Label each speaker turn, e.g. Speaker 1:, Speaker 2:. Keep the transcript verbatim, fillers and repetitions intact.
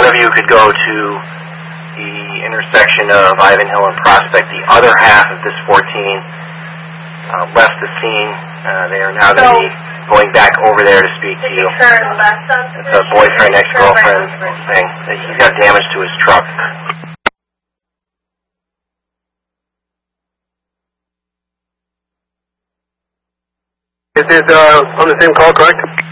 Speaker 1: one of you could go to the intersection of Ivanhill and Prospect. The other half of this fourteen uh, left the scene. Uh, they are now going to be going back over there to speak to you. It's a boyfriend, ex-girlfriend thing. He's got damage to his truck.
Speaker 2: It is uh, on the same call, correct?